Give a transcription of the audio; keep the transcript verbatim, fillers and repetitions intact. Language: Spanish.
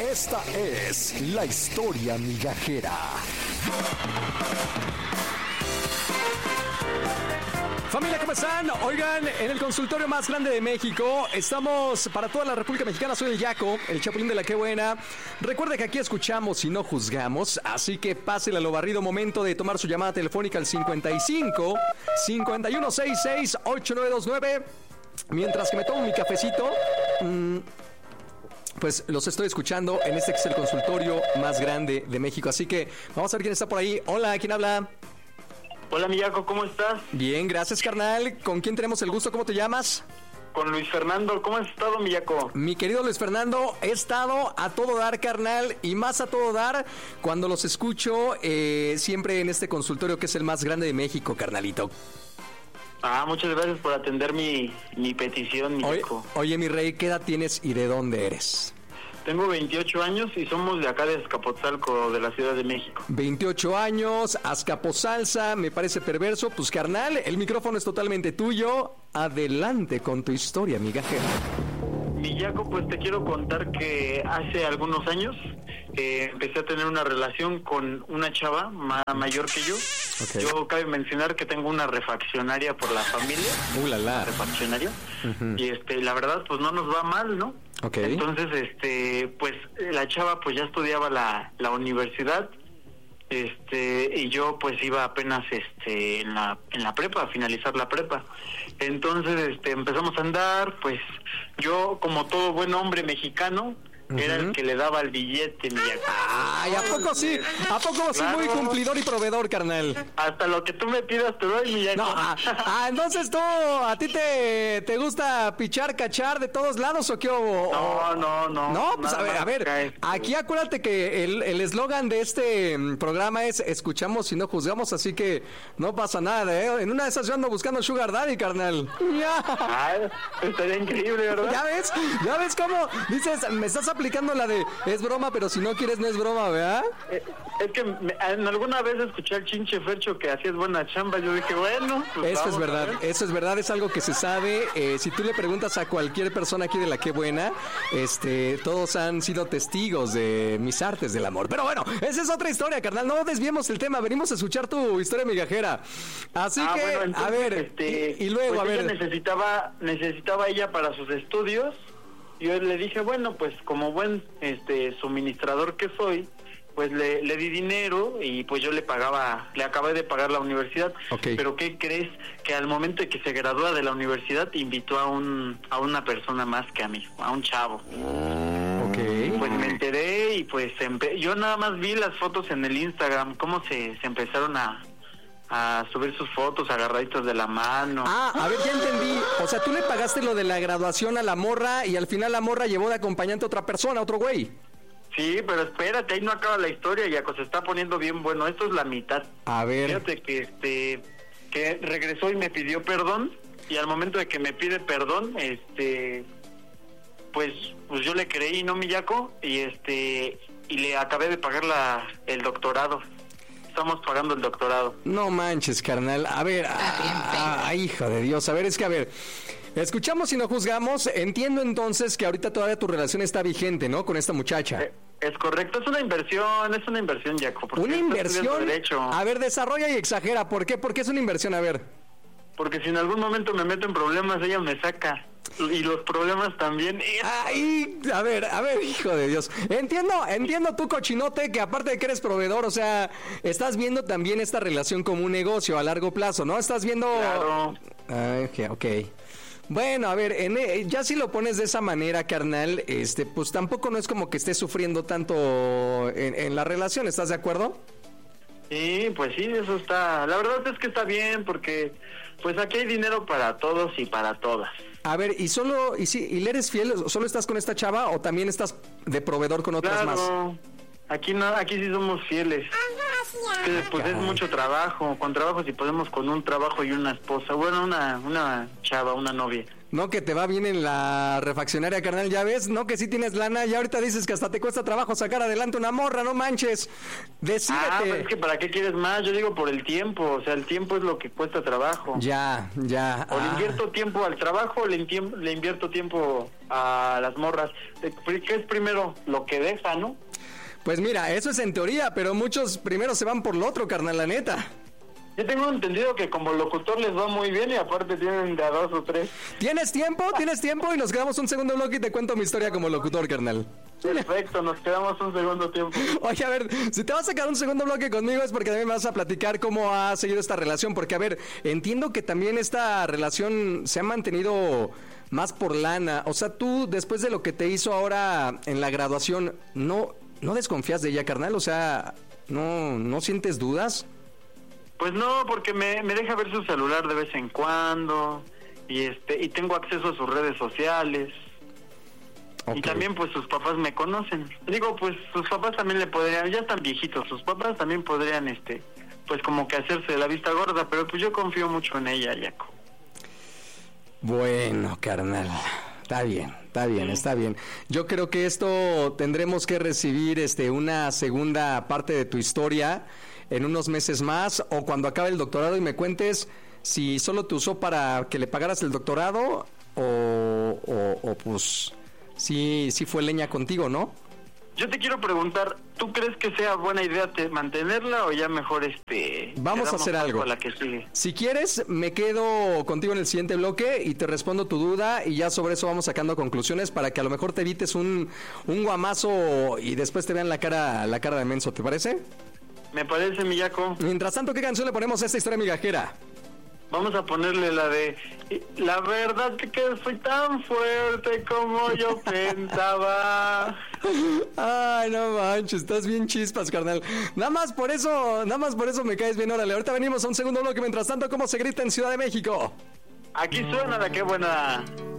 Esta es la historia migajera. Familia, ¿cómo están? Oigan, en el consultorio más grande de México, estamos para toda la República Mexicana. Soy el Yaco, el Chapulín de la Qué Buena. Recuerde que aquí escuchamos y no juzgamos, así que pásele a lo barrido. Momento de tomar su llamada telefónica al cincuenta y cinco, cincuenta y uno sesenta y seis, ochenta y nueve veintinueve. Mientras que me tomo mi cafecito, mmm, pues los estoy escuchando en este que es el consultorio más grande de México. Así que vamos a ver quién está por ahí. Hola, ¿quién habla? Hola, Miyaco, ¿cómo estás? Bien, gracias, carnal. ¿Con quién tenemos el gusto? ¿Cómo te llamas? Con Luis Fernando. ¿Cómo has estado, Miyaco? Mi querido Luis Fernando, he estado a todo dar, carnal, y más a todo dar cuando los escucho eh, siempre en este consultorio que es el más grande de México, carnalito. Ah, muchas gracias por atender mi, mi petición, Miyaco. Oye, oye, mi rey, ¿qué edad tienes y de dónde eres? Tengo veintiocho años y somos de acá de Azcapotzalco, de la Ciudad de México. veintiocho años, Azcapotzalza, me parece perverso. Pues, carnal, el micrófono es totalmente tuyo. Adelante con tu historia, migajera. Miyaco, pues te quiero contar que hace algunos años eh, empecé a tener una relación con una chava ma- mayor que yo. Okay. Yo cabe mencionar que tengo una refaccionaria por la familia. Uh, la, la. Refaccionaria. Uh-huh. Y este, la verdad, pues no nos va mal, ¿no? Okay. Entonces, este, pues la chava pues ya estudiaba la, la universidad, este, y yo pues iba apenas este en la en la prepa, a finalizar la prepa. Entonces, este, empezamos a andar, pues yo como todo buen hombre mexicano, uh-huh, era el que le daba el billete, mi Yaco. Ay, ¿a poco sí? ¿A poco sí? Claro. Muy cumplidor y proveedor, carnal. Hasta lo que tú me pidas te doy, mi Yaco. No, ah, ah, entonces tú, ¿a ti te, te gusta pichar, cachar de todos lados o qué hubo? No, no, no. No, pues a ver, a ver, aquí acuérdate que el el eslogan de este programa es escuchamos y no juzgamos, así que no pasa nada, ¿eh? En una de esas yo ando buscando Sugar Daddy, carnal. Ya. Ay, estaría increíble, ¿verdad? ¿Ya ves? ¿Ya ves cómo? Dices, me estás aplicando la de es broma, pero si no quieres no es broma, ¿verdad? Eh, es que me, en alguna vez escuché al Chinche Fercho que hacías buena chamba, yo dije, bueno, pues eso es verdad, eso es verdad, es algo que se sabe. Eh, si tú le preguntas a cualquier persona aquí de la Qué Buena, este, todos han sido testigos de mis artes del amor. Pero bueno, esa es otra historia, carnal, no desviemos el tema, venimos a escuchar tu historia migajera. Así ah, que, bueno, entonces, a ver, este, y, y luego, pues a ver. Ella necesitaba, necesitaba ella para sus estudios. Yo le dije, bueno, pues como buen este suministrador que soy, pues le, le di dinero y pues yo le pagaba, le acabé de pagar la universidad. Okay. Pero ¿qué crees? Que al momento de que se gradúa de la universidad invitó a un a una persona más que a mí, a un chavo. Okay. Pues me enteré y pues empe- yo nada más vi las fotos en el Instagram, cómo se, se empezaron a... a subir sus fotos agarraditos de la mano. Ah, a ver, ya entendí. O sea, tú le pagaste lo de la graduación a la morra y al final la morra llevó de acompañante a otra persona, a otro güey. Sí, pero espérate, ahí no acaba la historia, Yaco, se está poniendo bien bueno. Esto es la mitad. A ver. Fíjate que este que regresó y me pidió perdón, y al momento de que me pide perdón, este pues pues yo le creí, ¿no, mi Yaco? Y este y le acabé de pagar la el doctorado. Estamos pagando el doctorado. No manches, carnal. A ver, ah, ah, hijo de Dios. A ver, es que a ver, escuchamos y no juzgamos. Entiendo entonces que ahorita todavía tu relación está vigente, ¿no? Con esta muchacha. Eh, es correcto, es una inversión, es una inversión, Jaco. ¿Una inversión? A ver, desarrolla y exagera. ¿Por qué? ¿Por qué es una inversión? A ver. Porque si en algún momento me meto en problemas, ella me saca. Y los problemas también. Ay, a ver, a ver, hijo de Dios. Entiendo, entiendo tú, cochinote, que aparte de que eres proveedor, o sea, estás viendo también esta relación como un negocio a largo plazo, ¿no? Estás viendo... Claro. Ah, ok, ok. Bueno, a ver, en, ya si lo pones de esa manera, carnal, este, pues tampoco no es como que estés sufriendo tanto en, en la relación, ¿estás de acuerdo? Sí, pues sí, eso está... La verdad es que está bien, porque pues aquí hay dinero para todos y para todas. A ver, ¿y solo, y si, y le eres fiel, solo estás con esta chava o también estás de proveedor con otras claro, más? Claro, aquí no, aquí sí somos fieles. Que pues es mucho trabajo, con trabajo si podemos con un trabajo y una esposa, bueno, una una chava, una novia. No, que te va bien en la refaccionaria, carnal, ya ves, no, que sí tienes lana, y ahorita dices que hasta te cuesta trabajo sacar adelante una morra, no manches, decídete. Ah, pues es que ¿para qué quieres más? Yo digo por el tiempo, o sea, el tiempo es lo que cuesta trabajo. Ya, ya. O ah. le invierto tiempo al trabajo, o le, intiem- le invierto tiempo a las morras. ¿Qué es primero? Lo que deja, ¿no? Pues mira, eso es en teoría, pero muchos primero se van por lo otro, carnal, la neta. Yo tengo entendido que como locutor les va muy bien y aparte tienen de a dos o tres. ¿Tienes tiempo? ¿Tienes tiempo? Y nos quedamos un segundo bloque y te cuento mi historia como locutor, carnal. Perfecto, nos quedamos un segundo tiempo. Oye, a ver, si te vas a sacar un segundo bloque conmigo es porque también me vas a platicar cómo ha seguido esta relación. Porque, a ver, entiendo que también esta relación se ha mantenido más por lana. O sea, tú, después de lo que te hizo ahora en la graduación, ¿no, no desconfías de ella, carnal? O sea, ¿no, no sientes dudas? Pues no, porque me, me deja ver su celular de vez en cuando y este y tengo acceso a sus redes sociales. Okay. Y también pues sus papás me conocen. Digo, pues sus papás también le podrían, ya están viejitos, sus papás también podrían este pues como que hacerse de la vista gorda, pero pues yo confío mucho en ella, Yaco. Bueno, carnal, está bien, está bien, sí. está bien. Yo creo que esto tendremos que recibir este una segunda parte de tu historia en unos meses más, o cuando acabe el doctorado y me cuentes si solo te usó para que le pagaras el doctorado o, o, o pues sí, sí fue leña contigo, ¿no? Yo te quiero preguntar, ¿tú crees que sea buena idea te mantenerla o ya mejor este... Vamos a hacer algo. A la que sigue? Si quieres, me quedo contigo en el siguiente bloque y te respondo tu duda y ya sobre eso vamos sacando conclusiones para que a lo mejor te evites un, un guamazo y después te vean la cara, la cara de menso, ¿te parece? Me parece, Miyaco. Mientras tanto, ¿qué canción le ponemos a esta historia migajera? Vamos a ponerle la de... La verdad que soy tan fuerte como yo pensaba. Ay, no manches, estás bien chispas, carnal. Nada más por eso, nada más por eso me caes bien, órale. Ahorita venimos a un segundo bloque. Mientras tanto, ¿cómo se grita en Ciudad de México? Aquí suena la que buena...